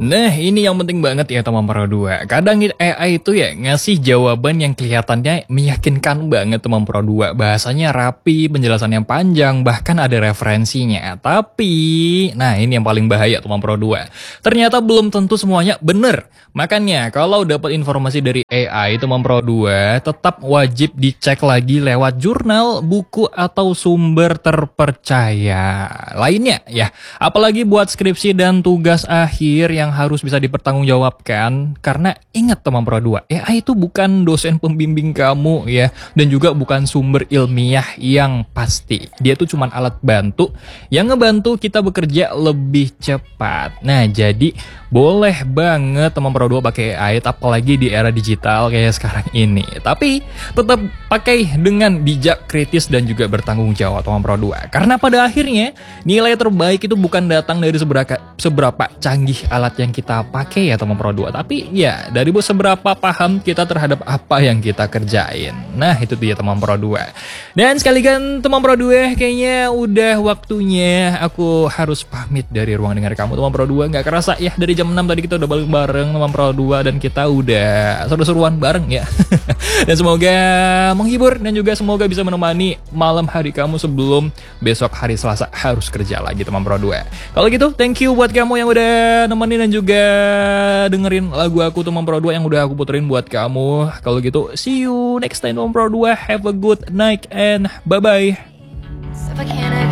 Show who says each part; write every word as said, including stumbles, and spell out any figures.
Speaker 1: Nah, ini yang penting banget ya teman Pro dua. Kadang A I itu ya ngasih jawaban yang kelihatannya meyakinkan banget teman Pro dua. Bahasanya rapi, penjelasannya panjang, bahkan ada referensinya. Tapi, nah ini yang paling bahaya teman Pro dua. Ternyata belum tentu semuanya bener. Makanya kalau dapat informasi dari A I teman Pro dua, tetap wajib dicek lagi lewat jurnal, buku atau sumber terpercaya lainnya ya. Apalagi buat skripsi dan tugas akhir yang harus bisa dipertanggungjawabkan. Karena ingat teman Pro dua, A I itu bukan dosen pembimbing kamu ya, dan juga bukan sumber ilmiah yang pasti. Dia tuh cuman alat bantu yang ngebantu kita bekerja lebih cepat. Nah, jadi boleh banget teman Pro dua pakai A I, apalagi di era digital kayak sekarang ini. Tapi tetap pakai dengan bijak, kritis, dan juga bertanggung jawab teman Pro dua. Karena pada akhirnya nilai terbaik itu bukan datang dari seberapa, seberapa canggih alat yang kita pakai ya teman Pro dua, tapi ya dari seberapa paham kita terhadap apa yang kita kerjain. Nah, itu dia teman Pro dua. Dan sekalian teman Pro dua, kayaknya udah waktunya aku harus pamit dari ruang dengar kamu teman Pro dua. Nggak kerasa ya, dari jam enam tadi kita udah balik bareng teman Pro dua dan kita udah seru-seruan bareng ya. Dan semoga menghibur dan juga semoga bisa menemani malam hari kamu sebelum besok hari Selasa harus kerja lagi teman Pro dua. Kalau gitu, thank you buat kamu yang udah nemenin dan juga dengerin lagu aku teman Pro dua yang udah aku puterin buat kamu. Kalau gitu, see you next time teman Pro dua. Have a good night and bye-bye.